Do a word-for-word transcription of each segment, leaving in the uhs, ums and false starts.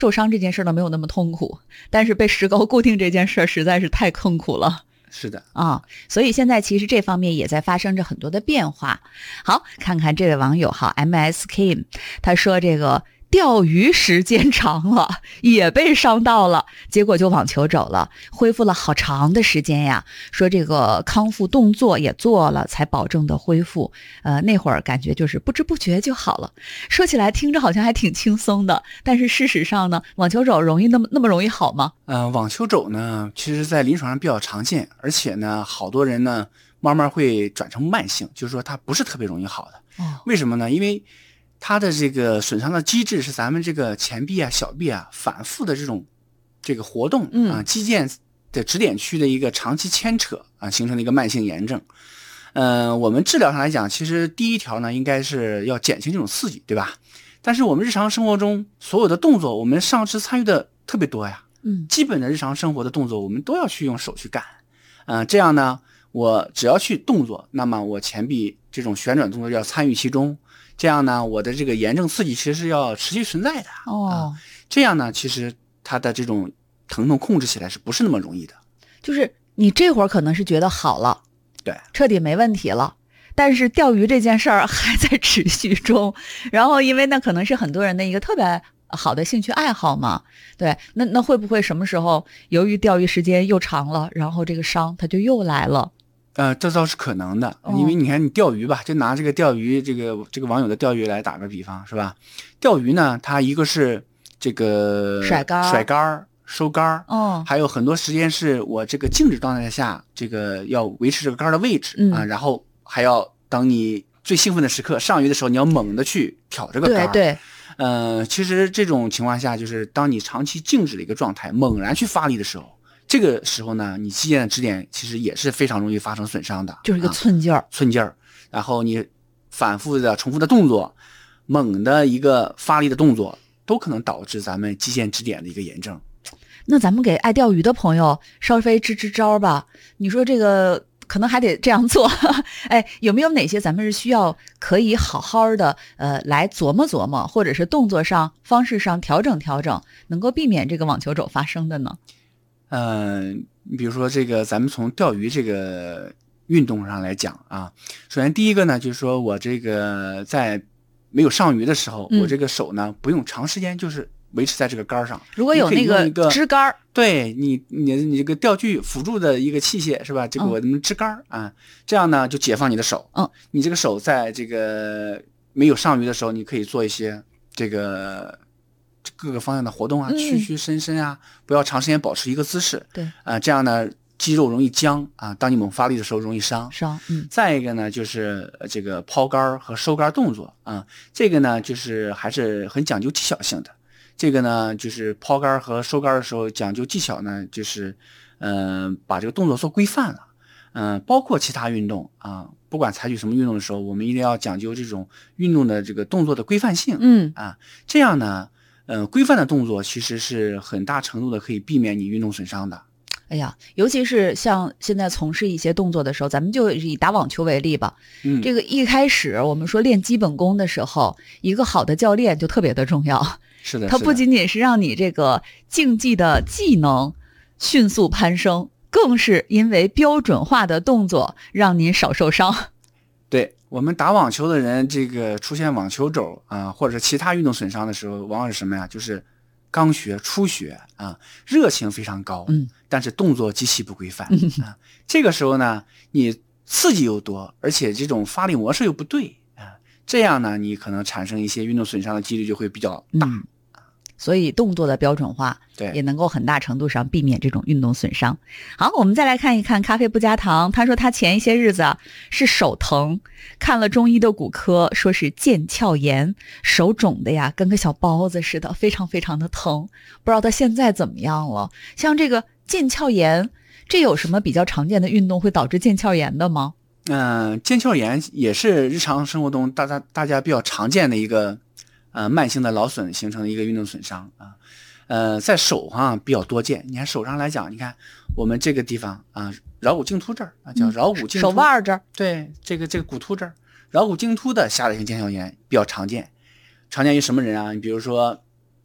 受伤这件事呢没有那么痛苦，但是被石膏固定这件事实在是太痛苦了。 是的啊，所以现在其实这方面也在发生着很多的变化。好，看看这位网友哈 M S K， 他说这个钓鱼时间长了也被伤到了，结果就网球肘了，恢复了好长的时间呀。说这个康复动作也做了才保证的恢复，呃，那会儿感觉就是不知不觉就好了。说起来听着好像还挺轻松的，但是事实上呢，网球肘容易那么那么容易好吗？ 呃，网球肘呢，其实在临床上比较常见，而且呢，好多人呢慢慢会转成慢性，就是说它不是特别容易好的。 哦， 为什么呢？因为它的这个损伤的机制是咱们这个前臂啊、小臂啊反复的这种这个活动啊，肌腱的指点区的一个长期牵扯啊，形成的一个慢性炎症。呃，我们治疗上来讲，其实第一条呢，应该是要减轻这种刺激，对吧？但是我们日常生活中所有的动作，我们上肢参与的特别多呀。 嗯， 基本的日常生活的动作，我们都要去用手去干。嗯、呃，这样呢，我只要去动作，那么我前臂这种旋转动作要参与其中。这样呢，我的这个炎症刺激其实是要持续存在的。 哦、 啊，这样呢，其实它的这种疼痛控制起来是不是那么容易的？ 就是你这会儿可能是觉得好了， 对， 彻底没问题了，但是钓鱼这件事儿还在持续中。然后因为那可能是很多人的一个特别好的兴趣爱好嘛，对，那那会不会什么时候由于钓鱼时间又长了，然后这个伤它就又来了？ 呃，这倒是可能的，因为你看你钓鱼吧，就拿这个钓鱼这个这个网友的钓鱼来打个比方，是吧？钓鱼呢，它一个是这个甩竿、 甩竿、收竿， 嗯， 还有很多时间是我这个静止状态下，这个要维持这个竿的位置、 嗯、 啊，然后还要当你最兴奋的时刻上鱼的时候，你要猛地去挑这个竿。 对对， 呃，其实这种情况下，就是当你长期静止的一个状态，猛然去发力的时候。这个时候呢，你肌腱的指点其实也是非常容易发生损伤的， 就是一个寸劲儿、啊， 寸劲儿。然后你反复的、重复的动作，猛的一个发力的动作，都可能导致咱们肌腱指点的一个炎症。 那咱们给爱钓鱼的朋友稍微支支招吧。你说这个可能还得这样做，哎，有没有哪些咱们是需要可以好好的呃来琢磨琢磨，或者是动作上、方式上调整调整，能够避免这个网球肘发生的呢？ 嗯、呃，比如说这个，咱们从钓鱼这个运动上来讲啊，首先第一个呢，就是说我这个在没有上鱼的时候，嗯、我这个手呢不用长时间就是维持在这个杆上。 如果有那个支杆， 对你你你这个钓具辅助的一个器械是吧？这个我们支杆、嗯、啊，这样呢就解放你的手。 嗯， 你这个手在这个没有上鱼的时候，你可以做一些这个。各个方向的活动啊，屈屈伸伸啊，嗯、不要长时间保持一个姿势。 对，啊、 呃，这样呢，肌肉容易僵啊，当你猛发力的时候容易伤。 伤，嗯。 再一个呢，就是这个抛竿和收竿动作啊，这个呢，就是还是很讲究技巧性的。这个呢，就是抛竿和收竿的时候讲究技巧呢，就是嗯、呃，把这个动作做规范了。嗯、呃，包括其他运动啊，不管采取什么运动的时候，我们一定要讲究这种运动的这个动作的规范性。 嗯啊，这样呢。呃，规范的动作其实是很大程度的可以避免你运动损伤的。 哎呀，尤其是像现在从事一些动作的时候，咱们就以打网球为例吧。 嗯， 这个一开始我们说练基本功的时候，一个好的教练就特别的重要。 是的， 它不仅仅是让你这个竞技的技能迅速攀升，更是因为标准化的动作让您少受伤。 对。我们打网球的人，这个出现网球肘啊、呃，或者其他运动损伤的时候，往往是什么呀？就是刚学、初学啊，热情非常高， 嗯， 但是动作极其不规范、嗯、啊。这个时候呢，你刺激又多，而且这种发力模式又不对啊，这样呢，你可能产生一些运动损伤的几率就会比较大。 嗯，所以动作的标准化， 对， 也能够很大程度上避免这种运动损伤。好，我们再来看一看咖啡不加糖。他说他前一些日子啊是手疼，看了中医的骨科，说是腱鞘炎，手肿的呀跟个小包子似的，非常非常的疼。不知道他现在怎么样了？像这个腱鞘炎，这有什么比较常见的运动会导致腱鞘炎的吗？ 嗯、呃，腱鞘炎也是日常生活中大家大家比较常见的一个。呃，慢性的劳损形成的一个运动损伤啊，呃，在手上比较多见。你看手上来讲，你看我们这个地方啊，桡骨茎突这儿啊，叫桡骨茎突、 嗯、手腕这儿， 对，这个这个骨突这儿，桡骨茎突的下列性腱鞘炎比较常见，常见于什么人啊？你比如说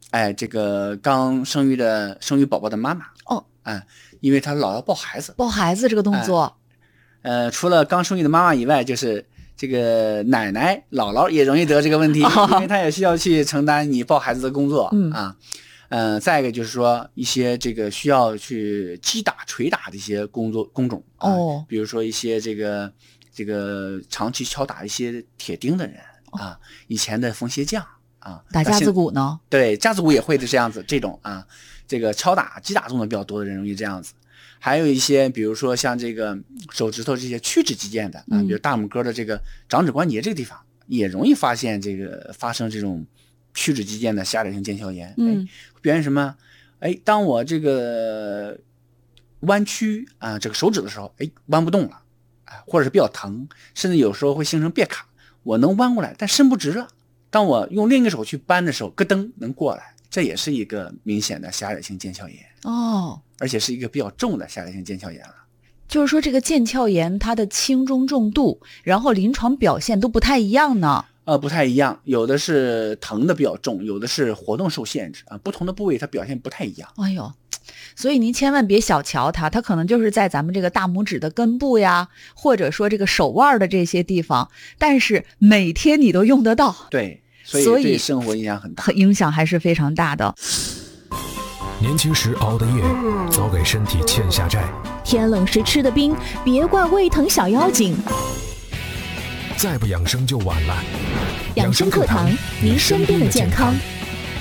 哎，这个刚生育的生育宝宝的妈妈哦， 哎，因为她老要抱孩子， 抱孩子这个动作， 哎、呃，除了刚生育的妈妈以外，就是这个奶奶、姥姥也容易得这个问题，哦、因为她也需要去承担你抱孩子的工作、 嗯、 啊。嗯、呃，再一个就是说一些这个需要去击打、捶打的一些工作工种、啊、哦，比如说一些这个这个长期敲打一些铁钉的人、哦、啊，以前的缝鞋匠啊， 打架子鼓呢？ 对，架子鼓也会是这样子，这种啊，这个敲打、击打动作比较多的人容易这样子。还有一些，比如说像这个手指头这些屈指肌腱的啊，比如大拇哥的这个掌指关节这个地方，也容易发现这个发生这种屈指肌腱的狭窄性腱鞘炎。嗯，表现什么？哎，当我这个弯曲啊这个手指的时候，哎，弯不动了，啊，或者是比较疼，甚至有时候会形成别卡。我能弯过来，但伸不直了。当我用另一个手去扳的时候，咯噔能过来，这也是一个明显的狭窄性腱鞘炎哦， 而且是一个比较重的狭窄性腱鞘炎了。 就是说，这个腱鞘炎它的轻中重度，然后临床表现都不太一样呢。 呃，不太一样，有的是疼的比较重，有的是活动受限制啊，不同的部位它表现不太一样。 哎呦，所以您千万别小瞧它，它可能就是在咱们这个大拇指的根部呀，或者说这个手腕的这些地方，但是每天你都用得到。 对，所以对生活影响很大， 影响还是非常大的。 年轻时熬的夜，早给身体欠下债。 天冷时吃的冰，别怪胃疼小妖精。 再不养生就晚了。 养生课堂，您身边的健康。